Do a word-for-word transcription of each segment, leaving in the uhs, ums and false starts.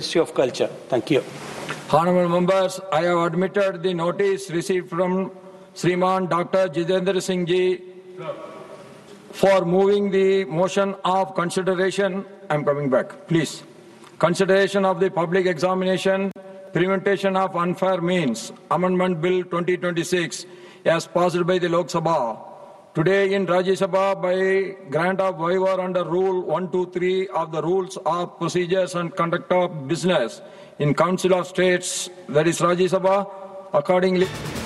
Ministry of Culture. Thank you. Honorable members, I have admitted the notice received from Sriman Doctor Jitendra Singh Ji for moving the motion of consideration. I am coming back, please. Consideration of the public examination, prevention of unfair means, Amendment Bill twenty twenty-six, as passed by the Lok Sabha. Today in Rajya Sabha, by grant of waiver under Rule one two three of the Rules of Procedures and Conduct of Business in Council of States, that is Rajya Sabha, accordingly.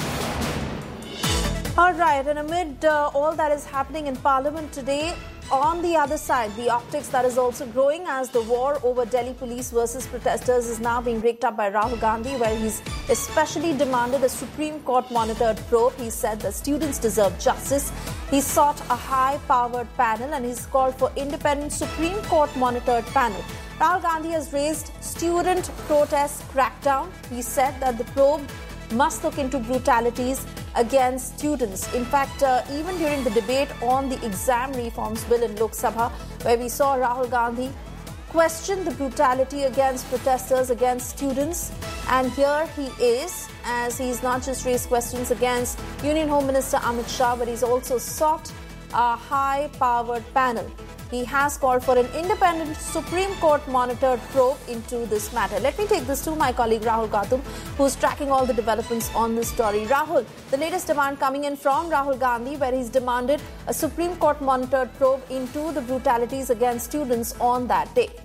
All right, and amid uh, all that is happening in Parliament today, on the other side, the optics that is also growing as the war over Delhi police versus protesters is now being raked up by Rahul Gandhi, where he's especially demanded a Supreme Court monitored probe. He said that students deserve justice. He sought a high-powered panel and he's called for independent Supreme Court monitored panel. Rahul Gandhi has raised student protest crackdown. He said that the probe must look into brutalities against students. In fact, uh, even during the debate on the exam reforms bill in Lok Sabha, where we saw Rahul Gandhi question the brutality against protesters, against students, and here he is, as he's not just raised questions against Union Home Minister Amit Shah, but he's also sought a high-powered panel. He has called for an independent Supreme Court monitored probe into this matter. Let me take this to my colleague Rahul Gautam, who's tracking all the developments on this story. Rahul, the latest demand coming in from Rahul Gandhi, where he's demanded a Supreme Court monitored probe into the brutalities against students on that day.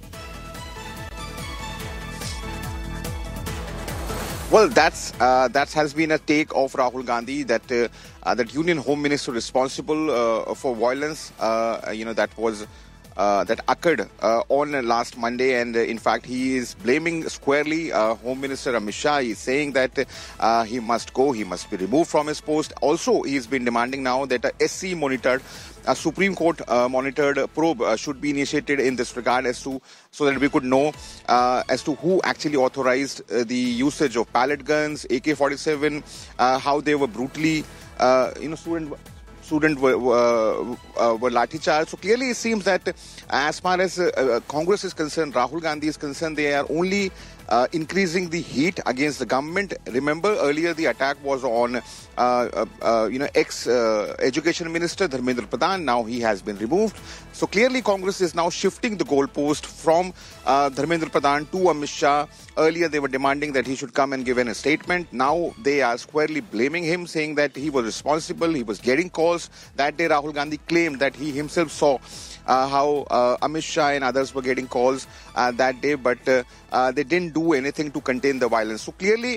Well, that's uh, that has been a take of Rahul Gandhi that uh, uh, that Union Home Minister responsible uh, for violence, uh, you know, that was uh, that occurred uh, on last Monday, and uh, in fact he is blaming squarely uh, Home Minister Amit Shah. He is saying that uh, he must go, he must be removed from his post. Also, he has been demanding now that a S C monitored. A Supreme Court uh, monitored probe uh, should be initiated in this regard as to so that we could know uh, as to who actually authorized uh, the usage of pellet guns, A K forty-seven, uh, how they were brutally, uh, you know, student student were, uh, uh, were lathi charged. So clearly, it seems that uh, as far as uh, uh, Congress is concerned, Rahul Gandhi is concerned, they are only Uh, increasing the heat against the government. Remember, earlier the attack was on, uh, uh, uh, you know, ex-education uh, minister Dharmendra Pradhan. Now he has been removed. So clearly, Congress is now shifting the goalpost from uh, Dharmendra Pradhan to Amit Shah. Earlier, they were demanding that he should come and give in a statement. Now they are squarely blaming him, saying that he was responsible. He was getting calls. That day, Rahul Gandhi claimed that he himself saw Uh, how uh, Amit Shah and others were getting calls uh, that day, but uh, uh, they didn't do anything to contain the violence. So clearly,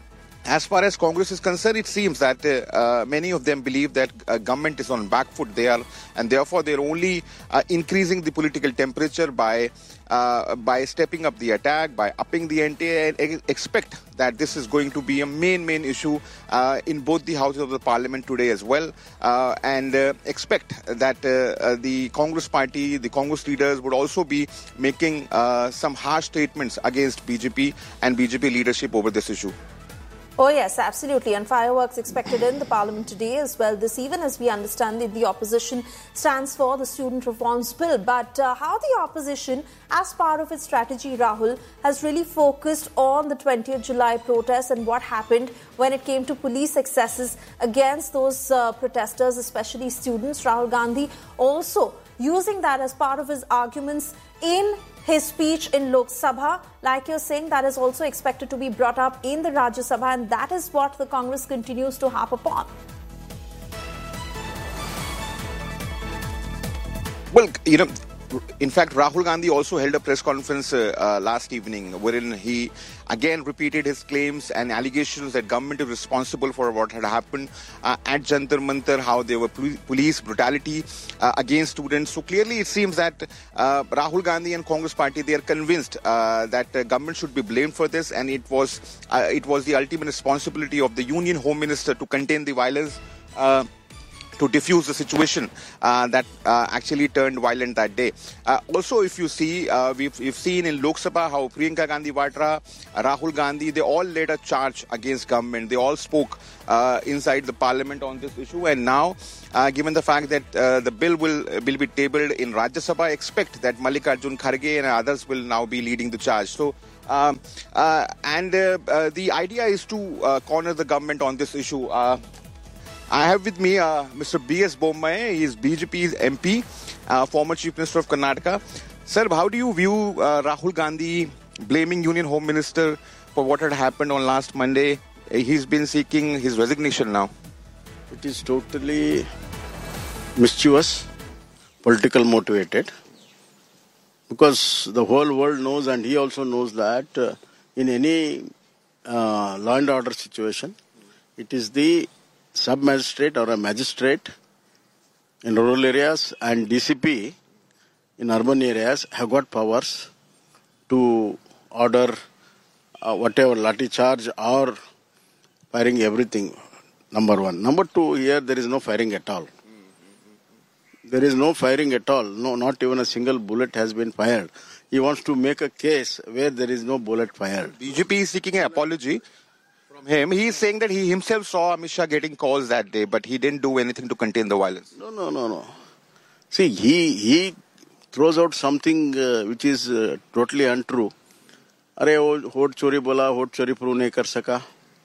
as far as Congress is concerned, it seems that uh, uh, many of them believe that uh, government is on back foot there, and therefore they're only uh, increasing the political temperature by uh, by stepping up the attack, by upping the ante, and expect that this is going to be a main, main issue uh, in both the houses of the parliament today as well, uh, and uh, expect that uh, uh, the Congress party, the Congress leaders would also be making uh, some harsh statements against B J P and B J P leadership over this issue. Oh yes, absolutely. And fireworks expected in the Parliament today as well this evening, as we understand that the opposition stands for the Student Reforms Bill. But uh, how the opposition, as part of its strategy, Rahul, has really focused on the twentieth July protests and what happened when it came to police excesses against those uh, protesters, especially students. Rahul Gandhi also using that as part of his arguments in his speech in Lok Sabha. Like you're saying, that is also expected to be brought up in the Rajya Sabha, and that is what the Congress continues to harp upon. Well, you know, in fact, Rahul Gandhi also held a press conference uh, uh, last evening wherein he again repeated his claims and allegations that government is responsible for what had happened uh, at Jantar Mantar, how there were pol- police brutality uh, against students. So clearly it seems that uh, Rahul Gandhi and Congress party, they are convinced uh, that uh, government should be blamed for this, and it was uh, it was the ultimate responsibility of the Union Home Minister to contain the violence, uh, to diffuse the situation uh, that uh, actually turned violent that day. Uh, also, if you see, uh, we've, we've seen in Lok Sabha how Priyanka Gandhi Vatra, Rahul Gandhi, they all led a charge against government. They all spoke uh, inside the parliament on this issue. And now, uh, given the fact that uh, the bill will, will be tabled in Rajya Sabha, expect that Mallikarjun Kharge and others will now be leading the charge. So, Um, uh, and uh, uh, the idea is to uh, corner the government on this issue. Uh, I have with me uh, Mister B S Bommai. He is B J P's M P, uh, former Chief Minister of Karnataka. Sir, how do you view uh, Rahul Gandhi blaming Union Home Minister for what had happened on last Monday? He's been seeking his resignation now. It is totally mischievous, political motivated, because the whole world knows, and he also knows, that uh, in any uh, law and order situation, it is the sub-magistrate or a magistrate in rural areas and D C P in urban areas have got powers to order uh, whatever lathi charge or firing everything, number one. Number two, here there is no firing at all. There is no firing at all. No, not even a single bullet has been fired. He wants to make a case where there is no bullet fired. B J P is seeking an apology from him. He is saying that he himself saw Amit Shah getting calls that day, but he didn't do anything to contain the violence. No, no, no, no. See, he he throws out something uh, which is uh, totally untrue. अरे वो होट चोरी बोला, होट चोरी prove नहीं कर सका.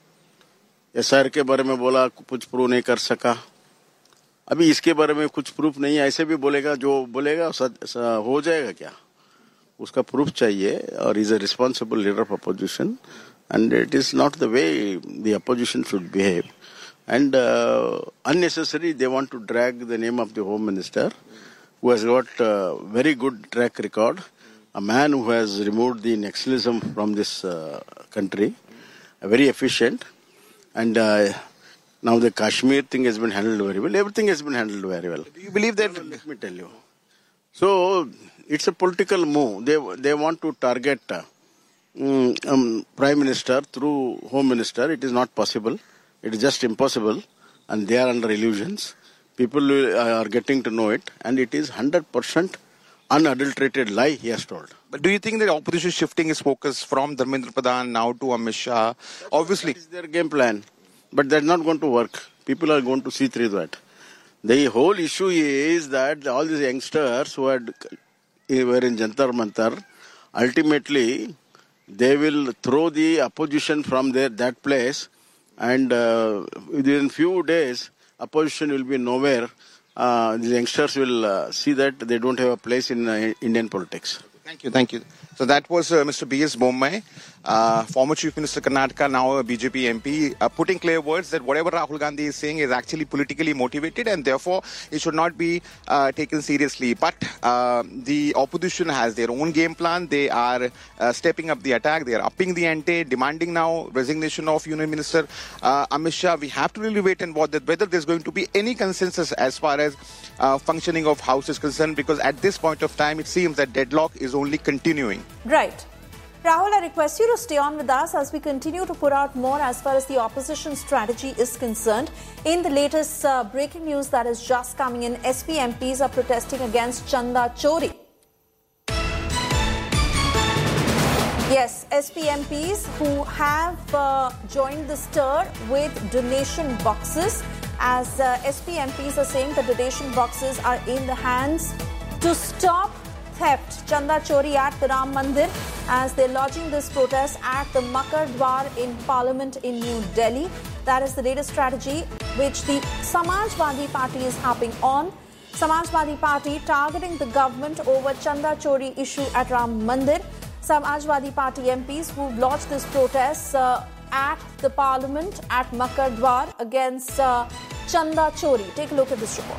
एस आर के बारे में बोला, कुछ प्रूव नहीं कर सका. अभी इसके बारे में कुछ प्रूफ नहीं है, ऐसे भी बोलेगा, जो बोलेगा हो जाएगा क्या? उसका प्रूफ चाहिए. और is a responsible leader of opposition, and it is not the way the opposition should behave. And unnecessary they want to drag the name of the Home Minister, who has got a very good track record, a man who has removed the nationalism from this uh, country, very efficient. And uh, now the Kashmir thing has been handled very well. Everything has been handled very well. Do you believe that? Let me tell you. So it's a political move. They they want to target uh, um, um, Prime Minister through Home Minister. It is not possible. It is just impossible. And they are under illusions. People will, uh, are getting to know it. And it is one hundred percent unadulterated lie he has told. But do you think that opposition is shifting its focus from Dharmendra Pradhan now to Amit Shah? Obviously. That is their game plan. But that's not going to work. People are going to see through that. The whole issue is that all these youngsters who had, were in Jantar Mantar, ultimately they will throw the opposition from there, that place, and uh, within few days, opposition will be nowhere. Uh, the youngsters will uh, see that they don't have a place in uh, Indian politics. Thank you, thank you. So that was uh, Mister B S Bommai, uh, former Chief Minister Karnataka, now a B J P M P, uh, putting clear words that whatever Rahul Gandhi is saying is actually politically motivated and therefore it should not be uh, taken seriously. But uh, the opposition has their own game plan. They are uh, stepping up the attack. They are upping the ante, demanding now resignation of Union Minister uh, Amit Shah. We have to really wait and watch that whether there's going to be any consensus as far as uh, functioning of House is concerned, because at this point of time it seems that deadlock is only continuing. Right. Rahul, I request you to stay on with us as we continue to put out more as far as the opposition strategy is concerned. In the latest uh, breaking news that is just coming in, S P M Ps are protesting against Chanda Chori. Yes, S P M Ps who have uh, joined the stir with donation boxes, as uh, S P M Ps are saying the donation boxes are in the hands to stop theft, Chanda Chori at the Ram Mandir, as they're lodging this protest at the Makar Dwar in Parliament in New Delhi. That is the latest strategy which the Samajwadi Party is harping on. Samajwadi Party targeting the government over Chanda Chori issue at Ram Mandir. Samajwadi Party M Ps who lodged this protest uh, at the Parliament at Makar Dwar against uh, Chanda Chori. Take a look at this report.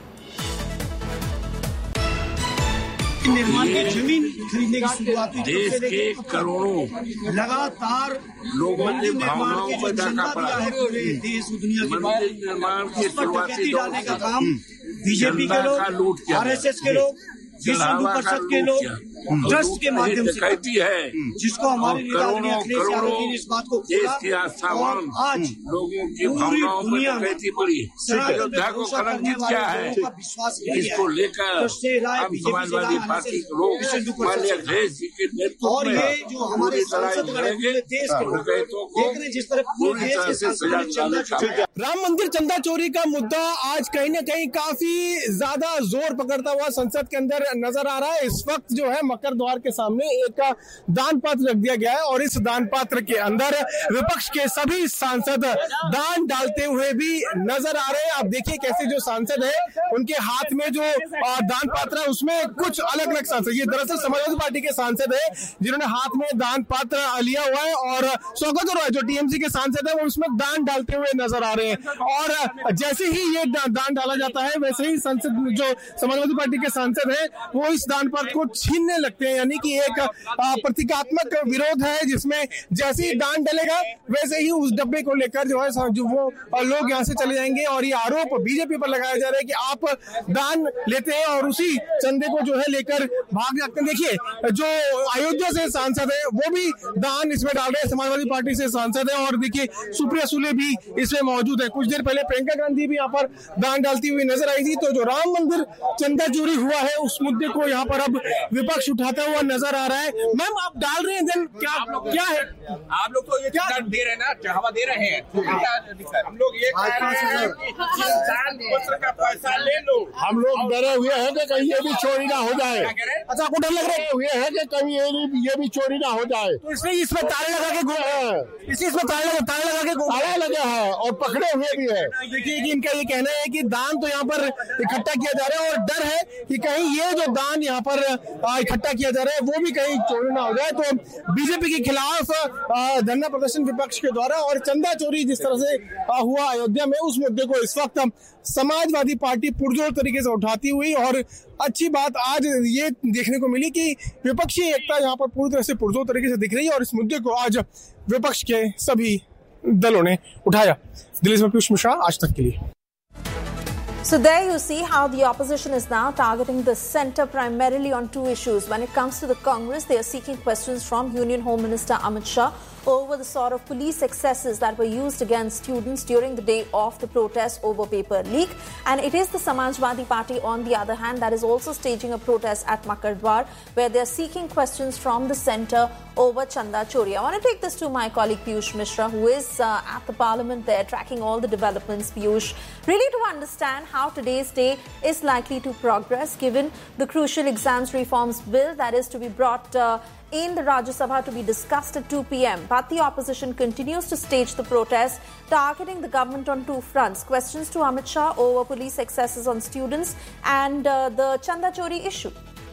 निर्माण की जमीन खरीदने की शुरुआत हुई, देश के करोड़ों लगातार लोगों की भावनाओं पर धक्का पड़ा है। पूरे देश दुनिया के मंदिर निर्माण की शुरुआती दौर डालने का काम बीजेपी के लोग, आरएसएस के लोग, विश्व हिंदू परिषद के लोग ट्रस्ट के माध्यम से कहती है, जिसको हमारे नेता अखिलेश यादव जी ने इस बात को देश के आस्थावान आज लोगों की भावनाओं पर कहती पड़ी। अयोध्या को कलंकित किया है, इसको लेकर अब समाजवादी पार्टी के लोग माननीय अखिलेश जी के नेतृत्व में पूरी तरह लड़ेंगे, डकैतों को पूरी तरह से सजा दिलाने का। राम मंदिर चंदा चोरी का मुद्दा आज कहीं न कहीं काफी ज्यादा जोर पकड़ता हुआ संसद के अंदर नजर आ रहा है। इस वक्त जो है मकर द्वार के सामने एक दान पात्र रख दिया गया है और इस दान पात्र के अंदर विपक्ष के सभी सांसद दान डालते हुए भी नजर आ रहे हैं। आप देखिए कैसे जो सांसद है उनके हाथ में जो दान पात्र है उसमें कुछ अलग अलग सांसद, ये दरअसल समाजवादी पार्टी के सांसद है जिन्होंने हाथ में दान पात्र लिया हुआ है और स्वागत रॉय जो टीएमसी के सांसद है वो उसमें दान डालते हुए नजर आ रहे हैं। और जैसे ही ये दान डाला जाता है वैसे ही संसद जो समाजवादी पार्टी के सांसद है वो इस दान पात्र को छीनने लगते हैं, यानी कि एक प्रतीकात्मक विरोध है जिसमें जैसे ही दान डलेगा वैसे ही उस डब्बे को लेकर जो है जो वो लोग यहाँ से चले जाएंगे। और ये आरोप बीजेपी पर लगाया जा रहा है कि आप दान लेते हैं और उसी चंदे को जो है लेकर भाग जाते हैं। देखिए जो अयोध्या से सांसद है वो भी दान इसमें डाल रहे हैं, समाजवादी पार्टी से सांसद है और देखिए सुप्रिया सुले भी इसमें मौजूद है। कुछ देर पहले प्रियंका गांधी भी यहाँ पर दान डालती हुई नजर आई थी। तो जो राम मंदिर चंदा चोरी हुआ है उस मुद्दे को यहाँ पर अब विपक्ष उठाता हुआ नजर आ रहा है। मैम आप डाल रहे हैं देन क्या क्या है? आप लोग तो ये क्या दे रहे हैं ना, चढ़ावा दे रहे हैं। हम लोग ये कह रहे हैं कि दान पत्र का पैसा ले लो। हम लोग डरे हुए हैं कि कहीं ये भी चोरी ना हो जाए। अच्छा आपको डर लग रहा है? हुए हैं कि कहीं ये भी चोरी ना हो जाए, तो इसलिए इसमें ताले लगा के इसलिए इसमें ताले ताले लगा के ताला लगा है और पकड़े हुए भी है। देखिए कि इनका ये कहना है कि दान तो यहाँ पर इकट्ठा किया जा रहा है और डर है कि कहीं ये जो दान यहाँ पर इकट्ठा किया जा रहा है वो भी कहीं चोरी ना हो जाए। तो बीजेपी के खिलाफ धरना प्रदर्शन विपक्ष के द्वारा और चंदा चोरी जिस तरह से हुआ अयोध्या में उस मुद्दे को इस वक्त समाजवादी पार्टी पुरजोर तरीके से उठाती हुई। और अच्छी बात आज ये देखने को मिली कि विपक्षी एकता यहाँ पर पूरी तरह से पुरजोर तरीके से दिख रही है और इस मुद्दे को आज विपक्ष के सभी दलों ने उठाया। दिल्ली से पीयूष मिश्रा, आज तक के लिए। So there you see how the opposition is now targeting the centre primarily on two issues. When it comes to the Congress, they are seeking questions from Union Home Minister Amit Shah over the sort of police excesses that were used against students during the day of the protest over paper leak. And it is the Samajwadi Party, on the other hand, that is also staging a protest at Makar Dwar, where they are seeking questions from the centre over Chanda Chori. I want to take this to my colleague Piyush Mishra, who is uh, at the Parliament there, tracking all the developments. Piyush, really to understand how today's day is likely to progress, given the crucial exams reforms bill that is to be brought uh, in the Rajya Sabha to be discussed at two p.m. But the opposition continues to stage the protest, targeting the government on two fronts. Questions to Amit Shah over police excesses on students and uh, the Chanda Chori issue.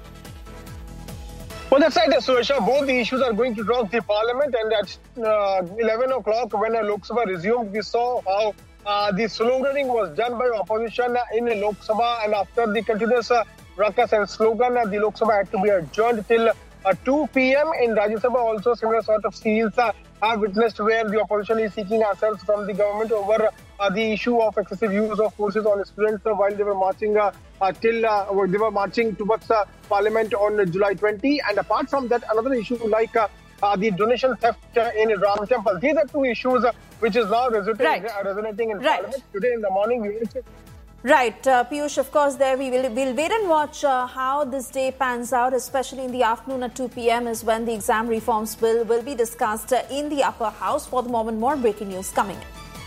Well, that's right, Suresha. Both the issues are going to rock the parliament, and at uh, eleven o'clock when uh, Lok Sabha resumed, we saw how uh, the sloganing was done by opposition in Lok Sabha, and after the continuous uh, ruckus and slogan, uh, the Lok Sabha had to be adjourned till uh, two p.m. In Rajya Sabha also similar sort of scenes uh, have witnessed where the opposition is seeking answers from the government over uh, the issue of excessive use of forces on students uh, while they were marching uh, uh, till uh, they were marching towards uh, Parliament on uh, July twentieth. And apart from that, another issue like uh, uh, the donation theft uh, in Ram Temple. These are two issues uh, which is now resonating, right. uh, resonating in right. Parliament. Today in the morning, we will Right, uh, Piyush, of course, there we will we'll wait and watch uh, how this day pans out, especially in the afternoon at two p.m. is when the exam reforms bill will be discussed uh, in the upper house. For the moment, more breaking news coming.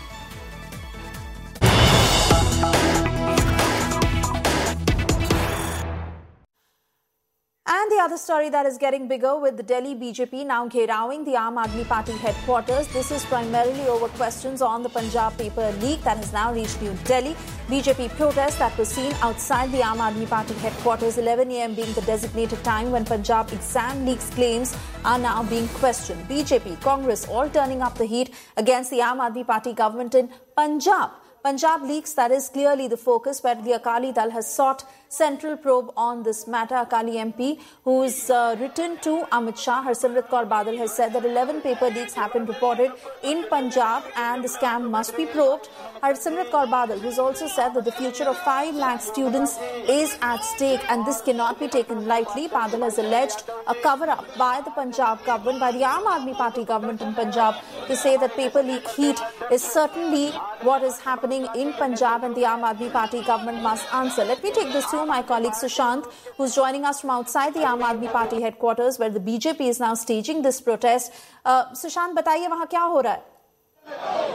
And the other story that is getting bigger with the Delhi B J P now gherawing the Aam Aadmi Party headquarters. This is primarily over questions on the Punjab paper leak that has now reached New Delhi. B J P protests that were seen outside the Aam Aadmi Party headquarters, eleven a.m. being the designated time when Punjab exam leaks claims are now being questioned. B J P, Congress all turning up the heat against the Aam Aadmi Party government in Punjab. Punjab leaks, that is clearly the focus, where the Akali Dal has sought central probe on this matter. Akali M P, who is uh, written to Amit Shah, Harsimrat Kaur Badal, has said that eleven paper leaks have been reported in Punjab and the scam must be probed. Harsimrat Kaur Badal has also said that the future of five lakh students is at stake and this cannot be taken lightly. Badal has alleged a cover-up by the Punjab government, by the Aam Aadmi Party government in Punjab, to say that paper leak heat is certainly what is happening in Punjab and the Aam Aadmi Party government must answer. Let me take this to my colleague Sushant, who's joining us from outside the Aam Aadmi Party headquarters, where the B J P is now staging this protest. Uh, Sushant, बताइए वहाँ क्या हो रहा है?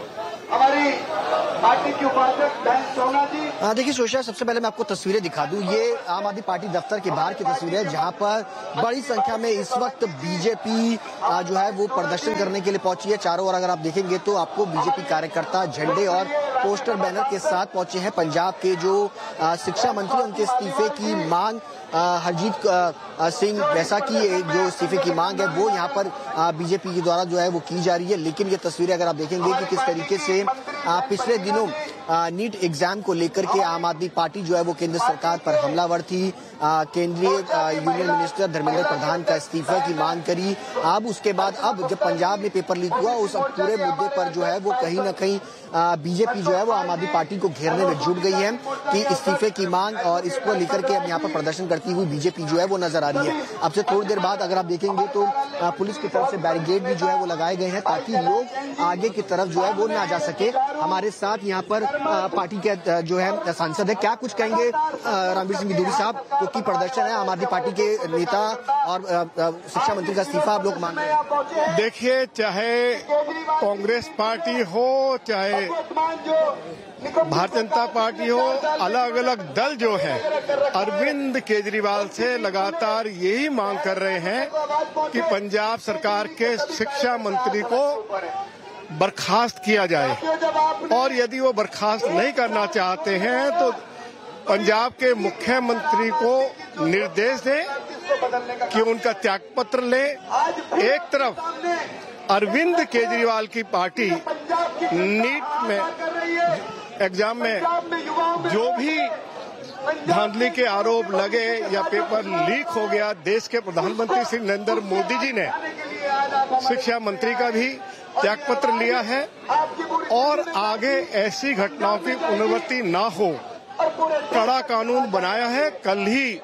हमारी party की उपाध्यक्ष बहन सोना जी। देखिए सोशा, सबसे पहले मैं आपको तस्वीरें दिखा दूं। ये आम आदमी पार्टी दफ्तर के बाहर की तस्वीर है, जहां पर बड़ी संख्या में इस वक्त बीजेपी जो है वो प्रदर्शन करने के लिए पहुंची है। चारों ओर अगर आप देखेंगे तो आपको बीजेपी कार्यकर्ता झंडे और पोस्टर बैनर के साथ पहुंचे हैं। पंजाब के जो शिक्षा मंत्री, उनके इस्तीफे की मांग, हरजीत सिंह वैसा की जो इस्तीफे की मांग है वो यहाँ पर बीजेपी के द्वारा जो है वो की जा रही है। लेकिन ये तस्वीरें अगर आप देखेंगे कि किस तरीके से पिछले दिनों नीट एग्जाम को लेकर के आम आदमी पार्टी जो है वो केंद्र सरकार पर हमलावर थी। केंद्रीय यूनियन मिनिस्टर धर्मेंद्र प्रधान का इस्तीफा की मांग करी। अब उसके बाद अब जब पंजाब में पेपर लीक हुआ, उस पूरे मुद्दे पर जो है वो कहीं ना कहीं बीजेपी जो है वो आम आदमी पार्टी को घेरने में जुट गई है कि इस्तीफे की मांग, और इसको लेकर के अब यहाँ पर प्रदर्शन करती हुई बीजेपी जो है वो नजर आ रही है। अब से थोड़ी देर बाद अगर आप देखेंगे तो पुलिस की तरफ से बैरिकेड भी जो है वो लगाए गए हैं ताकि लोग आगे की तरफ जो है वो ना जा सके। हमारे साथ यहाँ पर पार्टी के जो है सांसद है, क्या कुछ कहेंगे रणबीर सिंह बिदूरी साहब, क्योंकि प्रदर्शन है आम आदमी पार्टी के नेता और शिक्षा मंत्री का इस्तीफा आप लोग मांग रहे हैं। देखिए, चाहे कांग्रेस पार्टी हो, चाहे भारतीय जनता पार्टी हो, अलग अलग दल जो है अरविंद केजरीवाल से लगातार यही मांग कर रहे हैं कि पंजाब सरकार के शिक्षा मंत्री को बर्खास्त किया जाए, और यदि वो बर्खास्त नहीं करना चाहते हैं तो पंजाब के मुख्यमंत्री को निर्देश दें कि उनका त्यागपत्र ले। एक तरफ अरविंद केजरीवाल की पार्टी नीट में एग्जाम में जो भी धांधली के आरोप लगे या पेपर लीक हो गया, देश के प्रधानमंत्री श्री नरेंद्र मोदी जी ने शिक्षा मंत्री का भी त्यागपत्र लिया है, और आगे ऐसी घटनाओं की पुनरावृत्ति न हो कड़ा कानून बनाया है। कल ही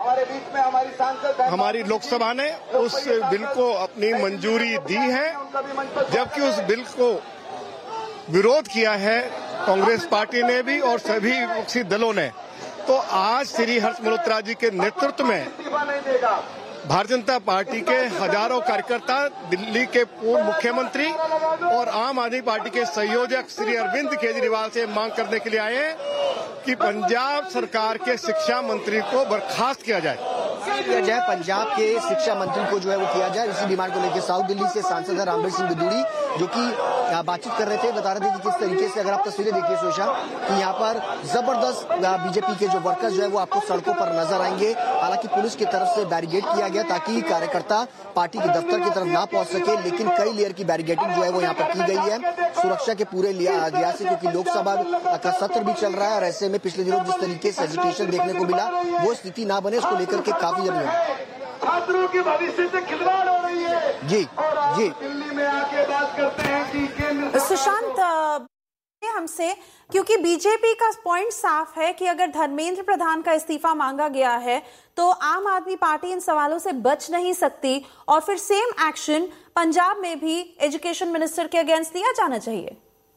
हमारी लोकसभा ने उस बिल को अपनी मंजूरी दी है, जबकि उस बिल को विरोध किया है कांग्रेस पार्टी ने भी और सभी विपक्षी दलों ने। तो आज श्री हर्ष मल्होत्रा जी के नेतृत्व में भारतीय जनता पार्टी के हजारों कार्यकर्ता दिल्ली के पूर्व मुख्यमंत्री और आम आदमी पार्टी के संयोजक श्री अरविंद केजरीवाल से मांग करने के लिए आए हैं कि पंजाब सरकार के शिक्षा मंत्री को बर्खास्त किया जाए किया जाए पंजाब के शिक्षा मंत्री को जो है वो किया जाए। इसी डिमांड को लेकर साउथ दिल्ली से सांसद है रणबीर सिंह बिदूरी, जो कि बातचीत कर रहे थे, बता रहे थे कि किस तरीके से, अगर आप तस्वीरें देखिए सोशा, कि यहाँ पर जबरदस्त बीजेपी के जो वर्कर्स जो है वो आपको सड़कों पर नजर आएंगे। हालांकि पुलिस की तरफ से बैरिकेड किया गया ताकि कार्यकर्ता पार्टी के दफ्तर की तरफ ना पहुंच सके, लेकिन कई लेयर की बैरिकेडिंग जो है वो यहाँ पर की गई है सुरक्षा के पूरे लिहाज से, क्योंकि लोकसभा का सत्र भी चल रहा है और ऐसे में पिछले दिनों जिस तरीके से एजिटेशन देखने को मिला वो स्थिति ना बने, उसको लेकर के काफी जरूरी है। छात्रों के भविष्य से खिलवाड़ हो रही है। जी जी दिल्ली में आके बात करते हैं कि केंद्र सुशांत हमसे, क्योंकि बीजेपी का पॉइंट साफ है कि अगर धर्मेंद्र प्रधान का इस्तीफा मांगा गया है तो आम आदमी पार्टी इन सवालों से बच नहीं सकती और फिर सेम एक्शन पंजाब में भी एजुकेशन मिनिस्टर के अगेंस्ट लिया जाना चाहिए।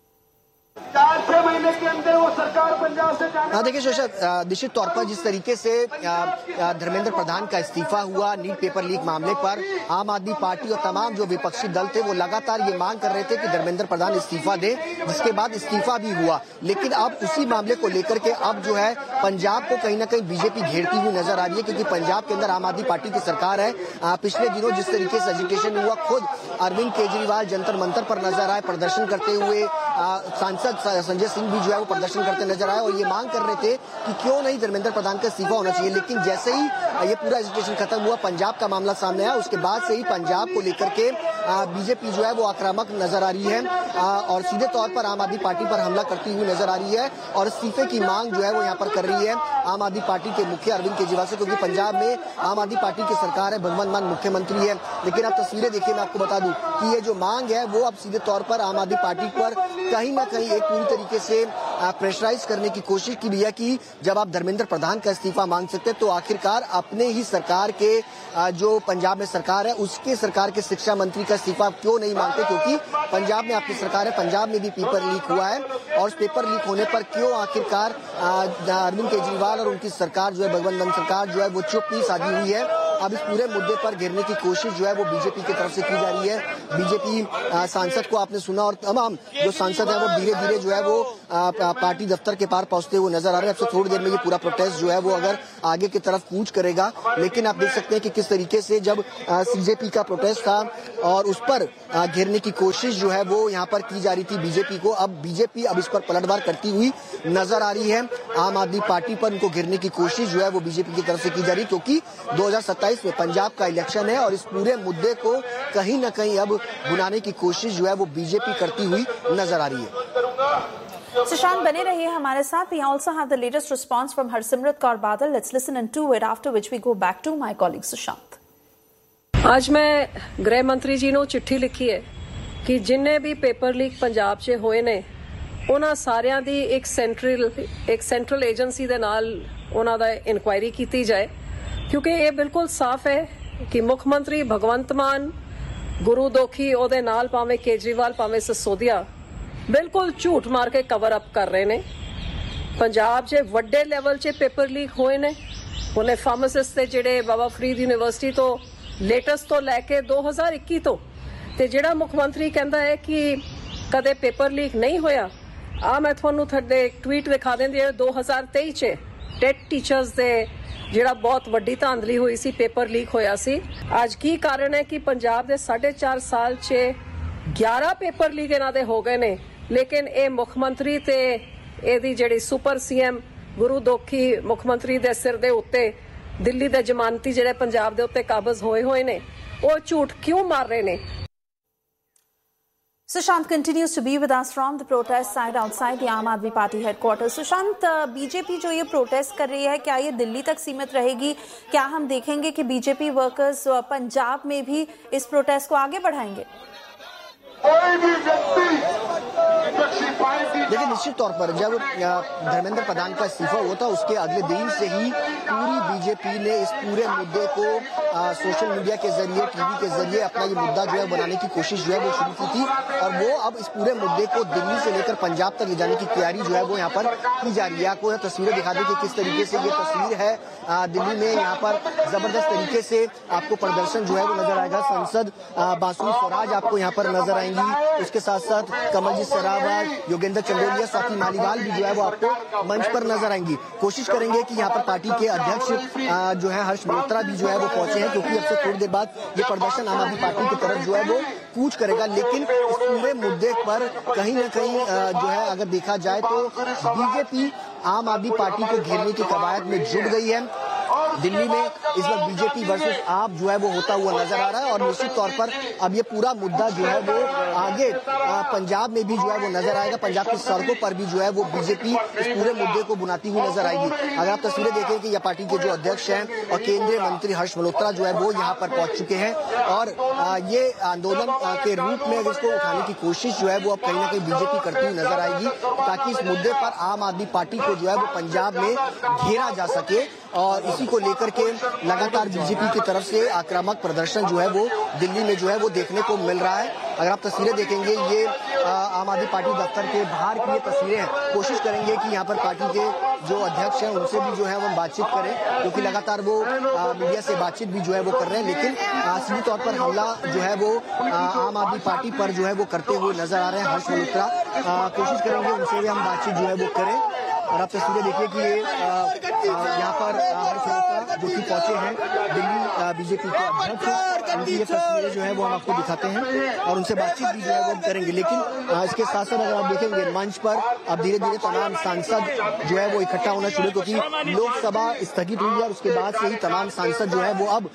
चार छह महीने के अंदर वो सरकार पंजाब से जाने। देखिए सोशा, निश्चित तौर पर जिस तरीके से धर्मेंद्र प्रधान का इस्तीफा हुआ नीट पेपर लीक मामले पर, आम आदमी पार्टी और तमाम जो विपक्षी दल थे वो लगातार ये मांग कर रहे थे कि धर्मेंद्र प्रधान इस्तीफा दे, जिसके बाद इस्तीफा भी हुआ। लेकिन अब उसी मामले को लेकर के अब जो है पंजाब को कहीं ना कहीं बीजेपी घेरती हुई नजर आ रही है, क्योंकि पंजाब के अंदर आम आदमी पार्टी की सरकार है। पिछले दिनों जिस तरीके से एजिटेशन हुआ, खुद अरविंद केजरीवाल जंतर मंतर पर नजर आए प्रदर्शन करते हुए, संजय सिंह भी जो है वो प्रदर्शन करते नजर आए और ये मांग कर रहे थे कि क्यों नहीं धर्मेंद्र प्रधान का इस्तीफा होना चाहिए। लेकिन जैसे ही ये पूरा एजिटेशन खत्म हुआ, पंजाब का मामला सामने आया, उसके बाद से ही पंजाब को लेकर के बीजेपी जो है वो आक्रामक नजर आ रही है और सीधे तौर पर आम आदमी पार्टी पर हमला करती हुई नजर आ रही है और इस्तीफे की मांग जो है वो यहाँ पर कर रही है आम आदमी पार्टी के मुखिया अरविंद केजरीवाल से, क्योंकि पंजाब में आम आदमी पार्टी की सरकार है, भगवंत मान मुख्यमंत्री है। लेकिन आप तस्वीरें देखिए, मैं आपको बता दूं कि ये जो मांग है वो अब सीधे तौर पर आम आदमी पार्टी पर कहीं ना कहीं एक पूरी तरीके से प्रेशराइज करने की कोशिश की है कि जब आप धर्मेंद्र प्रधान का इस्तीफा मांग सकते हैं तो आखिरकार अपने ही सरकार के जो पंजाब में सरकार है उसके सरकार के शिक्षा मंत्री का इस्तीफा क्यों नहीं मांगते, क्योंकि पंजाब में आपकी सरकार है, पंजाब में भी पेपर लीक हुआ है और उस पेपर लीक होने पर क्यों आखिरकार अरविंद केजरीवाल और उनकी सरकार जो है भगवंत मान सरकार जो है वो चुप नहीं साधी हुई है। अब इस पूरे मुद्दे पर घेरने की कोशिश जो है वो बीजेपी की तरफ से की जा रही है। बीजेपी सांसद को आपने सुना और तमाम जो सांसद हैं वो धीरे धीरे जो है वो आ, पार्टी दफ्तर के पार पहुंचते हुए नजर आ रहे हैं। अब से थोड़ी देर में ये पूरा प्रोटेस्ट जो है वो अगर आगे की तरफ कूच करेगा, लेकिन आप देख सकते हैं कि किस तरीके से जब सीजेपी का प्रोटेस्ट था और उस पर घेरने की कोशिश जो है वो यहाँ पर की जा रही थी बीजेपी को, अब बीजेपी अब इस पर पलटवार करती हुई नजर आ रही है। आम आदमी पार्टी पर उनको घेरने की कोशिश जो है वो बीजेपी की तरफ से की जा रही, क्योंकि दो हज़ार सत्ताईस में पंजाब का इलेक्शन है और इस पूरे मुद्दे को कहीं न कहीं अब बुलाने की कोशिश जो है वो बीजेपी करती हुई नजर आ रही है। सुशांत बने रहिए हमारे साथ। We also have the latest response from Harsimrat Kaur Badal. Let's listen into it, after which we go back to my colleague Sushant. आज मैं गृह मंत्री जी ਨੂੰ चिट्ठी लिखी है कि जिन्ने भी पेपर लीक पंजाब 'ਚ ਹੋਏ ਨੇ ਉਹਨਾਂ ਸਾਰਿਆਂ ਦੀ ਇੱਕ ਸੈਂਟਰਲ ਇੱਕ ਸੈਂਟਰਲ ਏਜੰਸੀ ਦੇ ਨਾਲ ਉਹਨਾਂ ਦਾ ਇਨਕੁਆਇਰੀ ਕੀਤੀ ਜਾਏ, ਕਿਉਂਕਿ ਇਹ ਬਿਲਕੁਲ ਸਾਫ਼ ਹੈ ਕਿ ਮੁੱਖ ਮੰਤਰੀ ਭਗਵੰਤ ਮਾਨ, ਗੁਰੂ ਦੋਖੀ ਉਹਦੇ ਨਾਲ ਭਾਵੇਂ ਕੇਜਰੀਵਾਲ ਭਾਵੇਂ ਸਸੋਦੀਆ ਬਿਲਕੁਲ ਝੂਠ ਮਾਰ ਕੇ ਕਵਰ ਅਪ ਕਰ ਰਹੇ ਨੇ। ਪੰਜਾਬ 'ਚ ਵੱਡੇ ਲੈਵਲ 'ਚ ਪੇਪਰ ਲੀਕ ਹੋਏ ਨੇ। ਉਹਨੇ ਫਾਰਮਾਸਿਸਟ ਦੇ ਜਿਹੜੇ ਬਾਬਾ ਫਰੀਦ ਯੂਨੀਵਰਸਿਟੀ ਤੋਂ ਲੇਟੈਸਟ ਤੋਂ ਲੈ ਕੇ ਦੋ ਹਜ਼ਾਰ ਇੱਕੀ ਤੋਂ, ਤੇ ਜਿਹੜਾ ਮੁੱਖ ਮੰਤਰੀ ਕਹਿੰਦਾ ਹੈ ਕਿ ਕਦੇ ਪੇਪਰ ਲੀਕ ਨਹੀਂ ਹੋਇਆ, ਆ ਮੈਂ ਤੁਹਾਨੂੰ ਤੁਹਾਡੇ ਟਵੀਟ ਦਿਖਾ ਦਿੰਦੀ ਹਾਂ। ਦੋ ਹਜ਼ਾਰ ਤੇਈ 'ਚ ਟੈਟ ਟੀਚਰਸ ਦੇ ਜਿਹੜਾ ਬਹੁਤ ਵੱਡੀ ਧਾਂਦਲੀ ਹੋਈ ਸੀ, ਪੇਪਰ ਲੀਕ ਹੋਇਆ ਸੀ। ਅੱਜ ਕੀ ਕਾਰਨ ਹੈ ਕਿ ਪੰਜਾਬ ਦੇ ਸਾਢੇ ਚਾਰ ਸਾਲ 'ਚ ਗਿਆਰਾਂ ਪੇਪਰ ਲੀਕ ਇਹਨਾਂ ਦੇ ਹੋ ਗਏ ਨੇ, ਲੇਕਿਨ ਇਹ ਮੁੱਖ ਮੰਤਰੀ ਤੇ ਇਹਦੀ ਜਿਹੜੀ ਸੁਪਰ ਸੀਐਮ ਗੁਰੂ ਦੋਖੀ ਮੁੱਖ ਮੰਤਰੀ ਦੇ ਸਿਰ ਦੇ ਉੱਤੇ ਦਿੱਲੀ ਦੇ ਜ਼ਮਾਨਤੀ ਜਿਹੜੇ ਪੰਜਾਬ ਦੇ ਉੱਤੇ ਕਾਬਜ਼ ਹੋਏ ਹੋਏ ਨੇ, ਉਹ ਝੂਠ ਕਿਉਂ ਮਾਰ ਰਹੇ ਨੇ। Sushant continues to be with us from the protest side outside the Aam Aadmi Party headquarters. Sushant, BJP जो ये प्रोटेस्ट कर रही है, क्या ये दिल्ली तक सीमित रहेगी? क्या हम देखेंगे कि बीजेपी वर्कर्स पंजाब में भी इस प्रोटेस्ट को आगे बढ़ाएंगे? कोई भी व्यक्ति देखिए, निश्चित तौर पर जब धर्मेंद्र प्रधान का इस्तीफा हुआ था उसके अगले दिन से ही पूरी बीजेपी ने इस पूरे मुद्दे को आ, सोशल मीडिया के जरिए, टीवी के जरिए अपना ये मुद्दा जो है बनाने की कोशिश जो है वो शुरू की थी, और वो अब इस पूरे मुद्दे को दिल्ली से लेकर पंजाब तक ले जाने की तैयारी जो है वो यहाँ पर की जा रही है। आपको यह तस्वीरें दिखा दें कि किस तरीके से ये तस्वीर है आ, दिल्ली में। यहाँ पर जबरदस्त तरीके से आपको प्रदर्शन जो है वो नजर आएगा। सांसद बासुल स्वराज आपको यहाँ पर नजर आएंगी, उसके साथ साथ कमलजीत सरावत, योगेंद्र चंदोलिया, स्वाति मालीवाल भी जो है वो आपको मंच पर नजर आएंगी। कोशिश करेंगे कि यहाँ पर पार्टी के अध्यक्ष जो है हर्ष मल्होत्रा भी जो है वो पहुंचे हैं, क्योंकि अब से थोड़ी देर बाद ये प्रदर्शन आम आदमी पार्टी की तरफ जो है वो कूच करेगा। लेकिन इस पूरे मुद्दे पर कहीं न कहीं जो है अगर देखा जाए तो बीजेपी आम आदमी पार्टी को घेरने की कवायद में जुट गई है। दिल्ली में इस वक्त बीजेपी वर्सेस आप जो है वो होता हुआ नजर आ रहा है, और निश्चित तौर पर अब ये पूरा मुद्दा जो है वो आगे पंजाब में भी जो है वो नजर आएगा। पंजाब की सड़कों पर भी जो है वो बीजेपी इस पूरे मुद्दे को बुनाती हुई नजर आएगी। अगर आप तस्वीरें देखें कि यह पार्टी के जो अध्यक्ष हैं और केंद्रीय मंत्री हर्ष मल्होत्रा जो है वो यहाँ पर पहुंच चुके हैं, और ये आंदोलन के रूप में इसको उठाने की कोशिश जो है वो अब कहीं ना कहीं बीजेपी करती हुई नजर आएगी, ताकि इस मुद्दे पर आम आदमी पार्टी को जो है वो पंजाब में घेरा जा सके। और इसी को लेकर के लगातार बीजेपी की तरफ से आक्रामक प्रदर्शन जो है वो दिल्ली में जो है वो देखने को मिल रहा है। अगर आप तस्वीरें देखेंगे, ये आम आदमी पार्टी दफ्तर के बाहर की ये तस्वीरें हैं। कोशिश करेंगे कि यहाँ पर पार्टी के जो अध्यक्ष हैं उनसे भी जो है वो बातचीत करें, क्योंकि लगातार वो मीडिया से बातचीत भी जो है वो कर रहे हैं, लेकिन सीधे तौर पर हमला जो है वो आम आदमी पार्टी पर जो है वो करते हुए नजर आ रहे हैं हर्ष मल्होत्रा। कोशिश करेंगे उनसे भी हम बातचीत जो है वो करें। और आप तस्वीरें देखिए कि ये यहाँ पर हर्ष मल्होत्रा जो कि पहुंचे हैं दिल्ली बीजेपी के अध्यक्ष, उनकी ये तस्वीरें जो है वो हम आपको दिखाते हैं और उनसे बातचीत भी जो है वो करेंगे। लेकिन इसके साथ साथ अगर आप देखेंगे मंच पर अब धीरे धीरे तमाम सांसद जो है वो इकट्ठा होना शुरू, क्योंकि लोकसभा स्थगित हुई है और उसके बाद से ही तमाम सांसद जो है वो अब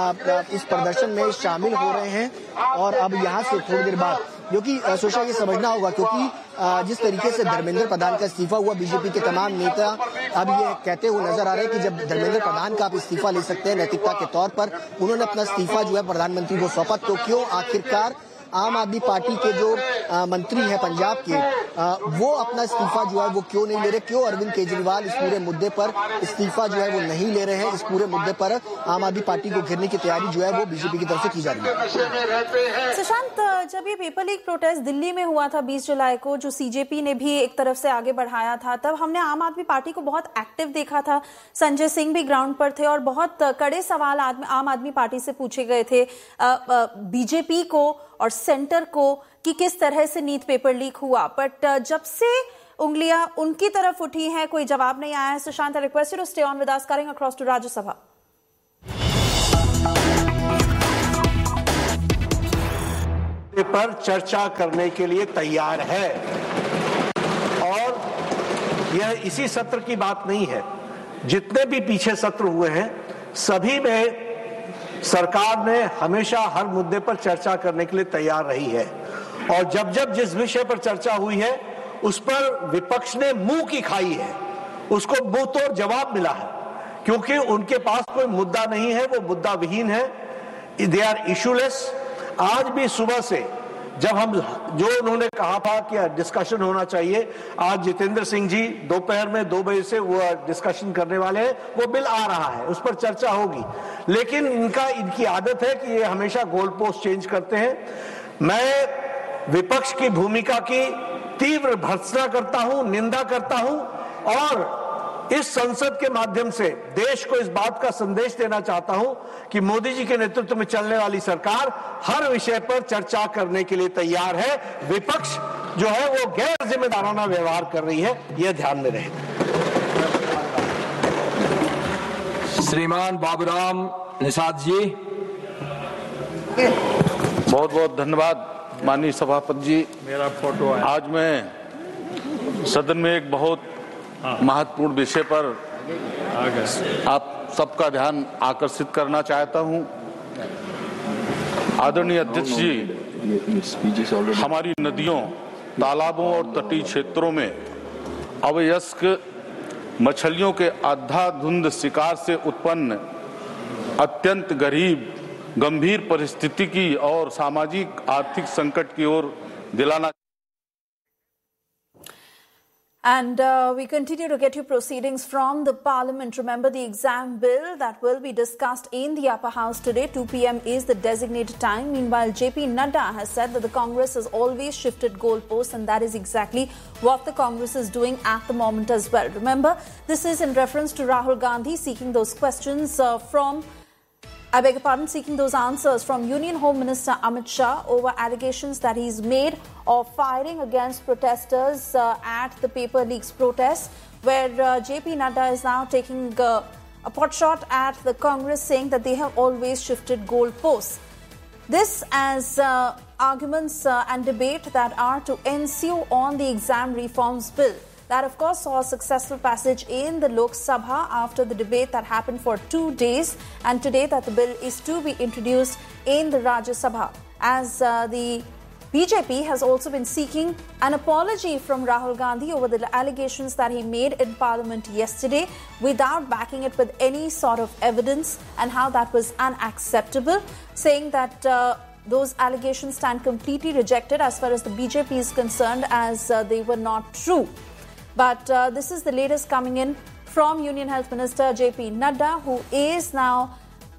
इस प्रदर्शन में शामिल हो रहे हैं। और अब यहाँ से थोड़ी देर बाद, क्योंकि सोचा ये समझना होगा, क्योंकि जिस तरीके से धर्मेंद्र प्रधान का इस्तीफा हुआ, बीजेपी के तमाम नेता अब ये कहते हुए नजर आ रहे हैं कि जब धर्मेंद्र प्रधान का आप इस्तीफा ले सकते हैं नैतिकता के तौर पर, उन्होंने अपना इस्तीफा जो है प्रधानमंत्री को सौंपा, तो क्यों आखिरकार आम आदमी पार्टी के जो आ, मंत्री हैं पंजाब के वो अपना इस्तीफा जो है वो क्यों नहीं ले रहे, क्यों अरविंद केजरीवाल इस पूरे मुद्दे पर इस्तीफा जो है वो नहीं ले रहे हैं। इस पूरे मुद्दे पर आम आदमी पार्टी को घेरने की तैयारी जो है वो बीजेपी की तरफ से की जा रही है। सुशांत, जब ये पेपर लीक प्रोटेस्ट दिल्ली में हुआ था बीस जुलाई को, जो सीजेपी ने भी एक तरफ से आगे बढ़ाया था, तब हमने आम आदमी पार्टी को बहुत एक्टिव देखा था। संजय सिंह भी ग्राउंड पर थे और बहुत कड़े सवाल आम आदमी पार्टी से पूछे गए थे बीजेपी को और सेंटर को कि किस तरह से नीट पेपर लीक हुआ। बट जब से उंगलियां उनकी तरफ उठी हैं, कोई जवाब नहीं आया है। Sushant, I request you to stay on with us, cutting across to Rajya Sabha. पर चर्चा करने के लिए तैयार है और यह इसी सत्र की बात नहीं है। जितने भी पीछे सत्र हुए हैं सभी में सरकार ने हमेशा हर मुद्दे पर चर्चा करने के लिए तैयार रही है और जब जब जिस विषय पर चर्चा हुई है उस पर विपक्ष ने मुंह की खाई है, उसको मुंह तोड़ जवाब मिला है, क्योंकि उनके पास कोई मुद्दा नहीं है, वो मुद्दा विहीन है, दे आर इशूलेस। आज भी सुबह से जब हम जो उन्होंने कहा था कि डिस्कशन होना चाहिए, आज जितेंद्र सिंह जी दोपहर में दो बजे से वो डिस्कशन करने वाले हैं, वो बिल आ रहा है, उस पर चर्चा होगी। लेकिन इनका इनकी आदत है कि ये हमेशा गोल पोस्ट चेंज करते हैं। मैं विपक्ष की भूमिका की तीव्र भर्त्सना करता हूं, निंदा करता हूं और इस संसद के माध्यम से देश को इस बात का संदेश देना चाहता हूं कि मोदी जी के नेतृत्व में चलने वाली सरकार हर विषय पर चर्चा करने के लिए तैयार है। विपक्ष जो है वो गैर जिम्मेदाराना व्यवहार कर रही है, यह ध्यान में रहे। श्रीमान बाबूराम निषाद जी। बहुत बहुत धन्यवाद माननीय सभापति जी। मेरा फोटो है। आज मैं सदन में एक बहुत महत्वपूर्ण विषय पर आप सबका ध्यान आकर्षित करना चाहता हूं। आदरणीय अध्यक्ष जी, हमारी नदियों, तालाबों और तटीय क्षेत्रों में अवयस्क मछलियों के अंधाधुंध शिकार से उत्पन्न अत्यंत गरीब गंभीर परिस्थिति की और सामाजिक आर्थिक संकट की ओर दिलाना। And uh, we continue to get you proceedings from the Parliament. Remember, the exam bill that will be discussed in the upper house today, two p m is the designated time. Meanwhile, J P Nadda has said that the Congress has always shifted goalposts, and that is exactly what the Congress is doing at the moment as well. Remember, this is in reference to Rahul Gandhi seeking those questions uh, from I beg your pardon, seeking those answers from Union Home Minister Amit Shah over allegations that he's made of firing against protesters uh, at the paper leaks protests, where uh, J P Nadda is now taking uh, a pot shot at the Congress, saying that they have always shifted goalposts. This as uh, arguments uh, and debate that are to ensue on the exam reforms bill. That, of course, saw a successful passage in the Lok Sabha after the debate that happened for two days. And today that the bill is to be introduced in the Rajya Sabha. As uh, the B J P has also been seeking an apology from Rahul Gandhi over the allegations that he made in Parliament yesterday without backing it with any sort of evidence, and how that was unacceptable, saying that uh, those allegations stand completely rejected as far as the B J P is concerned, as uh, they were not true. But uh, this is the latest coming in from Union Health Minister J P Nadda, who is now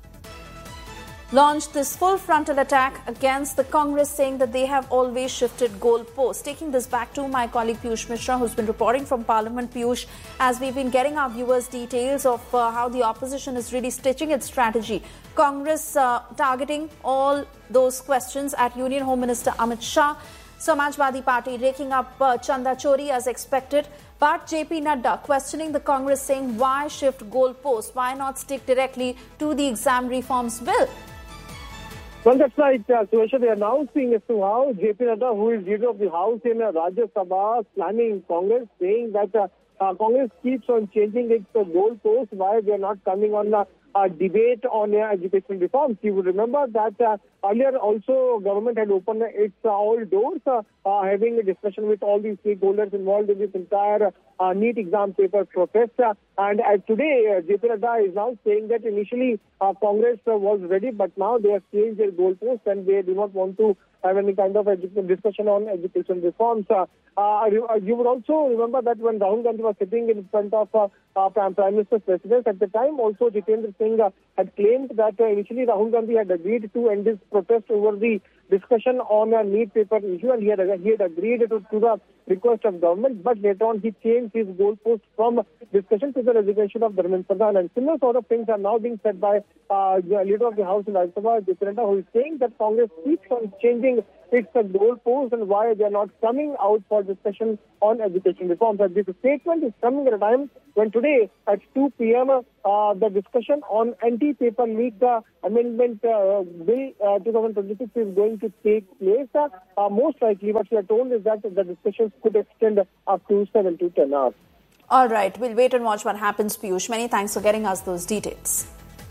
launched this full frontal attack against the Congress, saying that they have always shifted goalposts. Taking this back to my colleague Piyush Mishra, who's been reporting from Parliament. Piyush, as we've been getting our viewers details of uh, how the opposition is really stitching its strategy. Congress uh, targeting all those questions at Union Home Minister Amit Shah. Samajwadi Party raking up uh, Chanda Chori as expected. But J P Nadda questioning the Congress, saying why shift goalposts? Why not stick directly to the exam reforms bill? Well, that's right, uh, Suresh. They are now seeing as to how J P Nadda, who is leader of the House in uh, Rajya Sabha, slamming Congress, saying that uh, uh, Congress keeps on changing its uh, goalposts, why they are not coming on uh, a debate on uh, education reforms. You would remember that uh, earlier also government had opened its uh, all doors, uh, uh, having a discussion with all these stakeholders involved in this entire uh, NEET exam paper protest. Uh, and uh, today, uh, J P Nadda is now saying that initially uh, Congress uh, was ready, but now they have changed their goalposts and they do not want to have any kind of edu- discussion on education reforms. Uh, uh, you would also remember that when Rahul Gandhi was sitting in front of uh, uh, Prime Minister's residence at the time, also Jitendra Singh uh, had claimed that uh, initially Rahul Gandhi had agreed to end his protest over the discussion on a NEET paper issue, and he had, he had agreed to, to the request of government, but later on he changed his goalpost from discussion to the resignation of Dharmendra Pradhan. And similar sort of things are now being said by uh, the leader of the House in Rajya Sabha, Jitendra, who is saying that Congress keeps on changing its goalpost and why they are not coming out for discussion on education reforms. And this statement is coming at a time when today at two p.m. Uh, the discussion on anti-paper leak uh, amendment uh, bill uh, twenty twenty-six is going to take place. Uh, uh, most likely what we are told is that the discussions could extend up to seven to ten hours. All right, we'll wait and watch what happens, Piyush. Many thanks for getting us those details.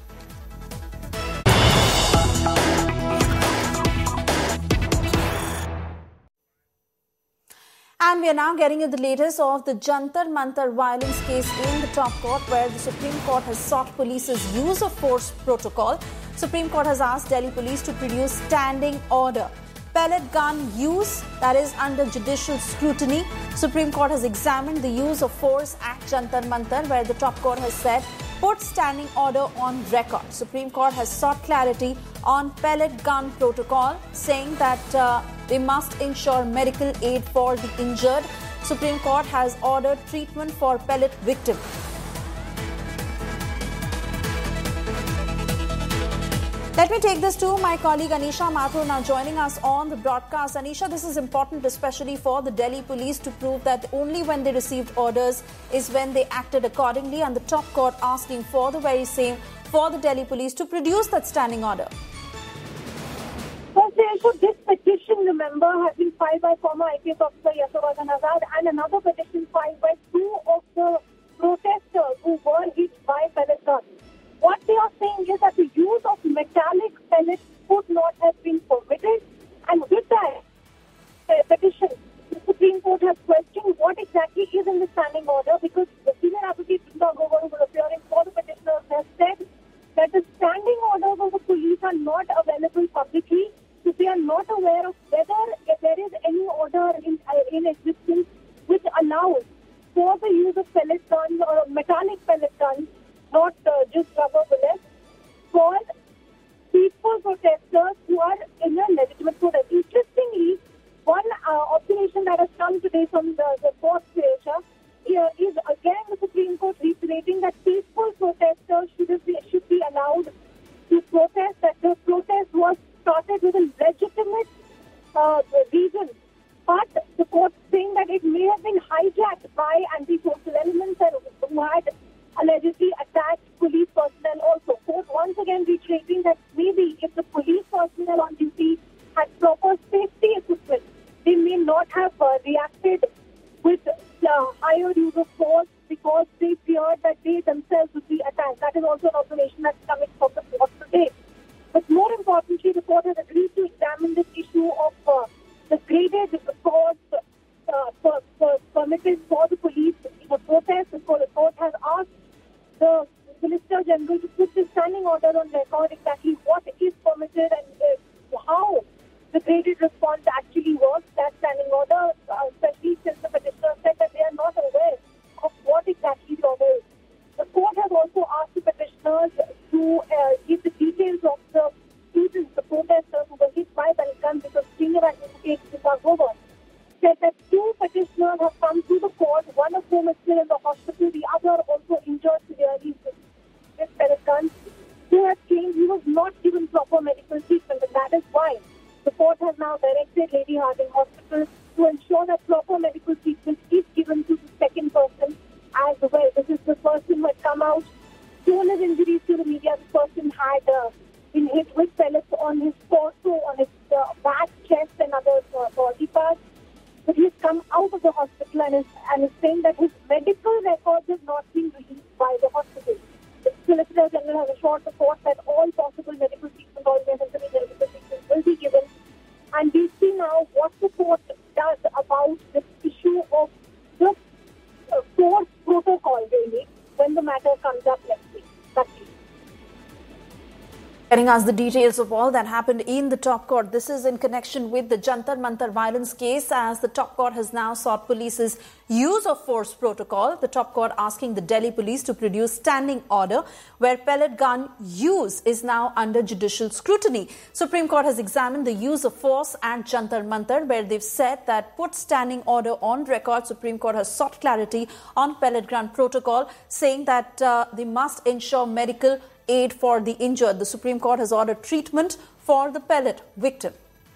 And we are now getting you the latest of the Jantar Mantar violence case in the top court, where the Supreme Court has sought police's use of force protocol. Supreme Court has asked Delhi police to produce standing order. Pellet gun use, that is under judicial scrutiny. Supreme Court has examined the use of force at Jantar Mantar, where the top court has said, put standing order on record. Supreme Court has sought clarity on pellet gun protocol, saying that uh, they must ensure medical aid for the injured. Supreme Court has ordered treatment for pellet victim. Let me take this to my colleague Anisha Mathur, now joining us on the broadcast. Anisha, this is important especially for the Delhi police to prove that only when they received orders is when they acted accordingly, and the top court asking for the very same for the Delhi police to produce that standing order. Well, so this petition, remember, has been filed by former I P S officer Yashovardhan Azad and another petition filed by two of the protesters who were hit by pellet guns. What they are saying is that the use of metallic pellets could not have been permitted, and with that uh, petition, the Supreme Court has questioned what exactly is in the standing order, because the senior advocate Brinda Grover, who was appearing for the petitioners, has said that the standing orders of the police are not available publicly, so they are not aware of whether there is any order in, uh, in existence which allows for the use of pellet guns or metallic pellet guns, not uh, just rubber bullets, for peaceful protesters who are in a legitimate protest. Interestingly, one uh, observation that has come today from the, the court creator here is again the Supreme Court reiterating that peaceful protesters should be, should be allowed to protest, that the protest was started with a legitimate uh, reason. But the court saying that it may have been hijacked by anti-social elements and who had allegedly attacked police personnel also. Court once again reiterating that maybe if the police personnel on duty had proper safety equipment, they may not have uh, reacted with uh, higher use of force because they feared that they themselves would be attacked. That is also an observation that's coming from the court today. But more importantly, the court has agreed to examine this issue of uh, the graded force uh, per, per, permitted for the police in a protest. The court has asked the Solicitor General to put the standing order on record exactly what is permitted and uh, how the graded response actually works. That standing order, uh, especially since the petitioner said that they are not aware of what exactly the order is. The court has also asked the petitioners to uh, give the details of the students, the protesters who were hit by pellet guns, because senior advocate Brinda Grover said that two petitioners have come to the court, one of whom is still in the hospital, the other also injured severely with pellet guns, who has claimed he was not given proper medical treatment, and that is why the court has now directed Lady Hardinge Hospital to ensure that proper medical treatment is given to the second person as well. This is the person who had come out, shown his injuries to the media. The person had uh, been hit with pellets on his torso, on his uh, back, chest, and other uh, body parts. But he's come out of the hospital and is, and is saying that his medical records have not been released by the hospital. The Solicitor General has assured the court that all possible medical treatment, all necessary medical treatment will be given. And we see now what the court does about this issue of the uh, force protocol, really, when the matter comes up next week. That's it. Getting Giving us the details of all that happened in the top court. This is in connection with the Jantar Mantar violence case, as the top court has now sought police's use of force protocol. The top court asking the Delhi police to produce standing order where pellet gun use is now under judicial scrutiny. Supreme Court has examined the use of force at Jantar Mantar, where they've said that put standing order on record. Supreme Court has sought clarity on pellet gun protocol, saying that uh, they must ensure medical aid for the injured. The Supreme Court has ordered treatment for the pellet victim.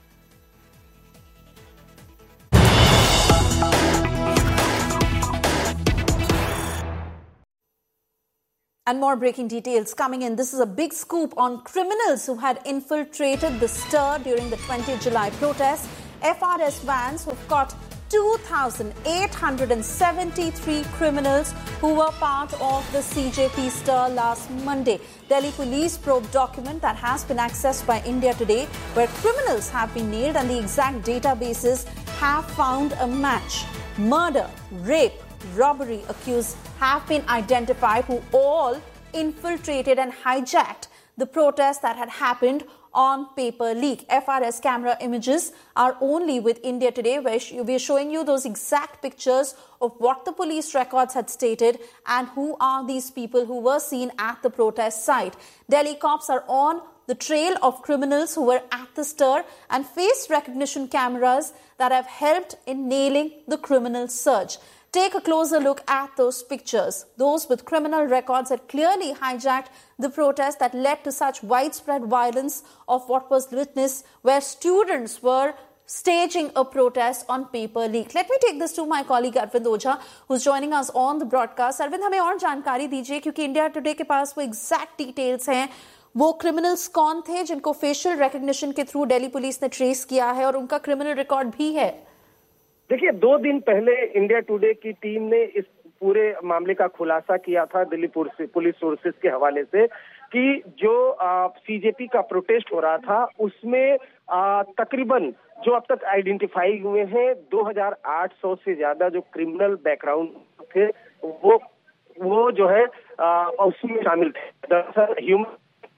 And more breaking details coming in. This is a big scoop on criminals who had infiltrated the stir during the twentieth July protest. F R S vans who've caught two thousand eight hundred seventy-three criminals who were part of the C J P stir last Monday. Delhi police probe document that has been accessed by India Today, where criminals have been nailed and the exact databases have found a match. Murder, rape, robbery accused have been identified, who all infiltrated and hijacked the protest that had happened on paper leak. F R S camera images are only with India Today, where we are showing you those exact pictures of what the police records had stated and who are these people who were seen at the protest site. Delhi cops are on the trail of criminals who were at the stir and face recognition cameras that have helped in nailing the criminal surge. Take a closer look at those pictures. Those with criminal records had clearly hijacked the protest that led to such widespread violence of what was witnessed, where students were staging a protest on paper leak. Let me take this to my colleague Arvind Ojha, who's joining us on the broadcast. Arvind, हमें और जानकारी दीजिए, क्योंकि India today के पास वो exact details हैं. वो criminals कौन थे जिनको फेशियल रिकॉग्निशन के थ्रू दिल्ली पुलिस ने ट्रेस किया है और उनका क्रिमिनल रिकॉर्ड भी है? देखिए, दो दिन पहले इंडिया टुडे की टीम ने इस पूरे मामले का खुलासा किया था दिल्ली पुलिस सोर्सेज के हवाले से कि जो सीजेपी का प्रोटेस्ट हो रहा था उसमें तकरीबन जो अब तक आइडेंटिफाई हुए हैं दो हज़ार आठ सौ से ज्यादा जो क्रिमिनल बैकग्राउंड थे वो वो जो है आ, उसमें शामिल थे. दरअसल ह्यूमन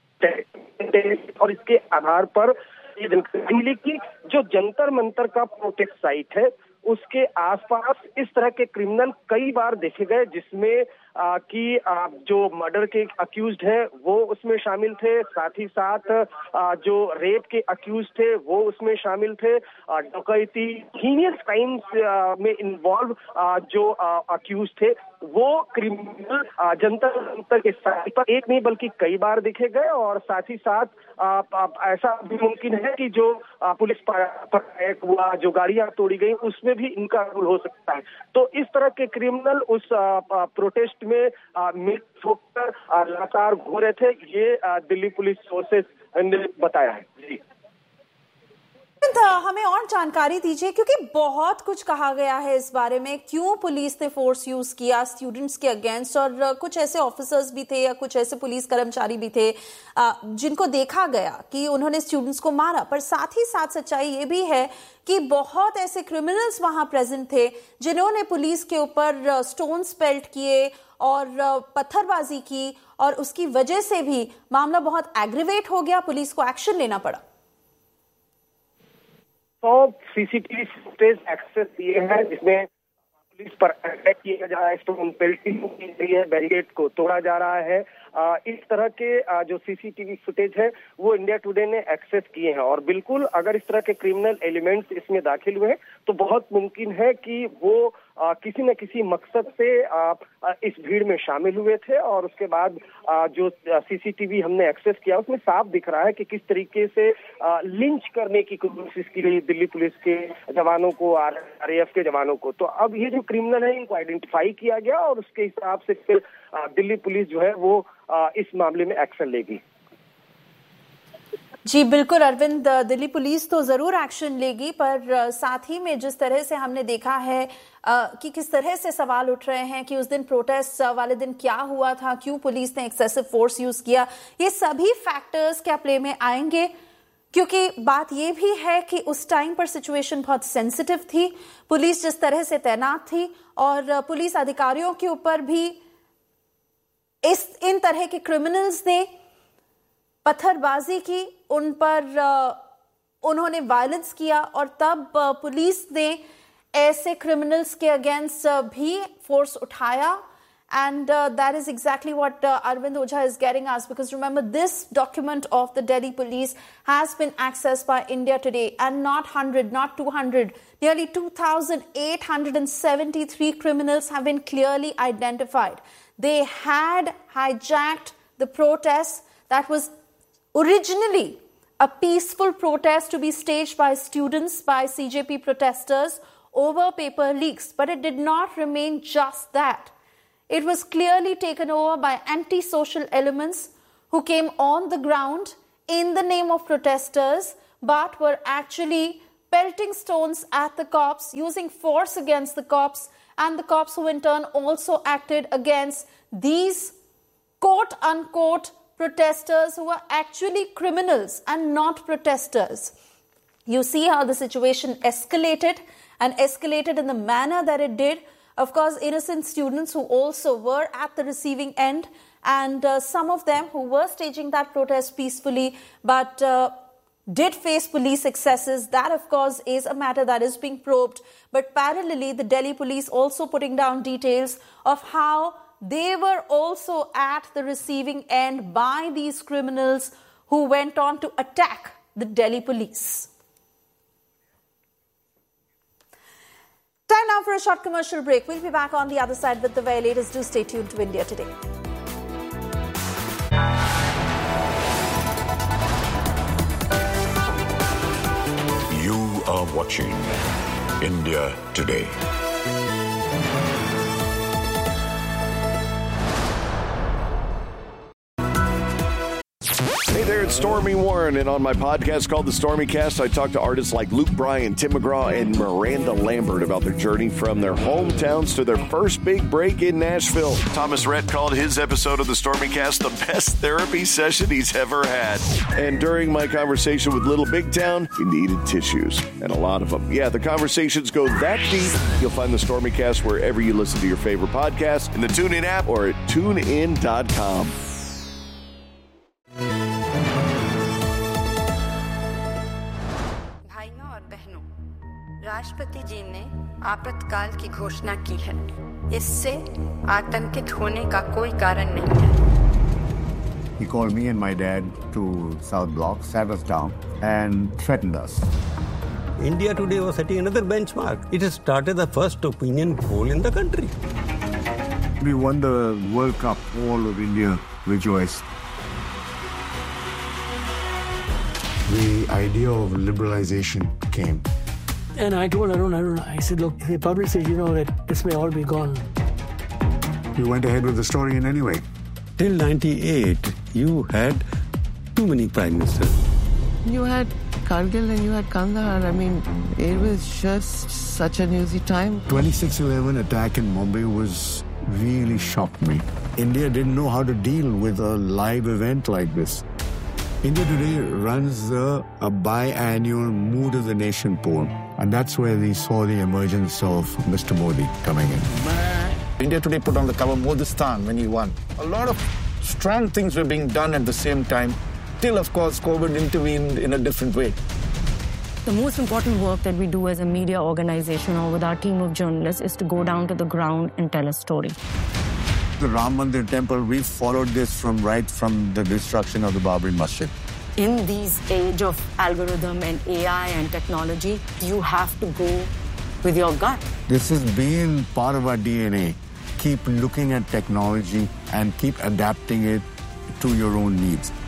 और इसके आधार पर ये जानकारी मिली कि जो जंतर मंतर का प्रोटेस्ट साइट है उसके आसपास इस तरह के क्रिमिनल कई बार देखे गए, जिसमें आ, कि आ, जो मर्डर के अक्यूज्ड हैं वो उसमें शामिल थे, साथ ही साथ आ, जो रेप के अक्यूज्ड थे वो उसमें शामिल थे, डकैती हीनियस क्राइम्स में इन्वॉल्व जो अक्यूज थे वो क्रिमिनल जंतर मंतर के साथ पर एक नहीं बल्कि कई बार देखे गए. और साथ ही साथ आ, आ, ऐसा भी मुमकिन है कि जो आ, पुलिस पर अटैक हुआ, जो गाड़ियां तोड़ी गई, उसमें भी इनका रोल हो सकता है. तो इस तरह के क्रिमिनल उस आ, आ, प्रोटेस्ट में मिक्स होकर लगातार घूम रहे थे, ये आ, दिल्ली पुलिस सोर्सेस ने बताया है. जी हमें और जानकारी दीजिए, क्योंकि बहुत कुछ कहा गया है इस बारे में. क्यों पुलिस ने फोर्स यूज किया स्टूडेंट्स के अगेंस्ट, और कुछ ऐसे ऑफिसर्स भी थे या कुछ ऐसे पुलिस कर्मचारी भी थे जिनको देखा गया कि उन्होंने स्टूडेंट्स को मारा. पर साथ ही साथ सच्चाई ये भी है कि बहुत ऐसे क्रिमिनल्स वहां प्रेजेंट थे जिन्होंने पुलिस के ऊपर स्टोन्स पेल्ट किए और पत्थरबाजी की, और उसकी वजह से भी मामला बहुत एग्रीवेट हो गया, पुलिस को एक्शन लेना पड़ा. तो सीसीटीवी फुटेज एक्सेस दिए हैं जिसमें पुलिस पर अटैक किया जा रहा है, स्टोन पेल्टिंग की गई है, बैरिकेड को तोड़ा जा रहा है. आ, इस तरह के आ, जो सीसीटीवी फुटेज है वो इंडिया टुडे ने एक्सेस किए हैं. और बिल्कुल अगर इस तरह के क्रिमिनल एलिमेंट्स इसमें दाखिल हुए हैं तो बहुत मुमकिन है कि वो आ, किसी न किसी मकसद से आ, आ, इस भीड़ में शामिल हुए थे. और उसके बाद आ, जो सीसीटीवी हमने एक्सेस किया उसमें साफ दिख रहा है कि किस तरीके से आ, लिंच करने की कोशिश की गई दिल्ली पुलिस के जवानों को, आरएएफ के जवानों को. तो अब ये जो क्रिमिनल है इनको आइडेंटिफाई किया गया और उसके हिसाब से फिर आ, दिल्ली पुलिस जो है वो आ, इस मामले में एक्शन लेगी. जी बिल्कुल अरविंद, दिल्ली पुलिस तो जरूर एक्शन लेगी, पर साथ ही में जिस तरह से हमने देखा है कि किस तरह से सवाल उठ रहे हैं कि उस दिन प्रोटेस्ट वाले दिन क्या हुआ था, क्यों पुलिस ने एक्सेसिव फोर्स यूज किया, ये सभी फैक्टर्स क्या प्ले में आएंगे? क्योंकि बात यह भी है कि उस टाइम पर सिचुएशन बहुत सेंसिटिव थी, पुलिस जिस तरह से तैनात थी और पुलिस अधिकारियों के ऊपर भी इस इन तरह के क्रिमिनल्स ने पत्थरबाजी की, उन पर उन्होंने वायलेंस किया और तब पुलिस ने ऐसे क्रिमिनल्स के अगेंस्ट भी फोर्स उठाया. And uh, that is exactly what uh, Arvind Ojha is getting us, because remember, this document of the Delhi police has been accessed by India Today, and not one hundred, not two hundred, nearly two thousand eight hundred seventy-three criminals have been clearly identified. They had hijacked the protest that was originally a peaceful protest to be staged by students, by C J P protesters over paper leaks, but it did not remain just that. It was clearly taken over by anti-social elements who came on the ground in the name of protesters, but were actually pelting stones at the cops, using force against the cops, and the cops who in turn also acted against these quote-unquote protesters who were actually criminals and not protesters. You see how the situation escalated, and escalated in the manner that it did. Of course, innocent students who also were at the receiving end, and uh, some of them who were staging that protest peacefully but uh, did face police excesses. That, of course, is a matter that is being probed. But parallelly, the Delhi police also putting down details of how they were also at the receiving end by these criminals who went on to attack the Delhi police. Time now for a short commercial break. We'll be back on the other side with the very latest. Do stay tuned to India Today. You are watching India Today. Hey there, it's Stormy Warren, and on my podcast called The Stormy Cast, I talk to artists like Luke Bryan, Tim McGraw, and Miranda Lambert about their journey from their hometowns to their first big break in Nashville. Thomas Rhett called his episode of The Stormy Cast the best therapy session he's ever had. And during my conversation with Little Big Town, we needed tissues, and a lot of them. Yeah, the conversations go that deep. You'll find The Stormy Cast wherever you listen to your favorite podcasts, in the TuneIn app or at tune in dot com. राष्ट्रपति जी ने आपातकाल की घोषणा की है. इससे आतंकित होने का कोई कारण नहीं है. He called me and my dad to South Block, sat us down and threatened us. India Today was setting another benchmark. It has started the first opinion poll in the country. We won the World Cup. All of India rejoiced. The idea of liberalization came. And I told Arun, Arun, I said, look, the public says, you know, that this may all be gone. We went ahead with the story in any way. Till ninety-eight, you had too many prime ministers. You had Kargil and you had Kandahar. I mean, it was just such a newsy time. twenty-six eleven attack in Mumbai was really shocked me. India didn't know how to deal with a live event like this. India Today runs a, a biannual Mood of the Nation poll, and that's where we saw the emergence of Mister Modi coming in. India Today put on the cover Modistan when he won. A lot of strong things were being done at the same time, till, of course, COVID intervened in a different way. The most important work that we do as a media organization or with our team of journalists is to go down to the ground and tell a story. The Ram Mandir temple, we followed this from right from the destruction of the Babri Masjid. In this age of algorithm and A I and technology, you have to go with your gut. This has been part of our D N A. Keep looking at technology and keep adapting it to your own needs.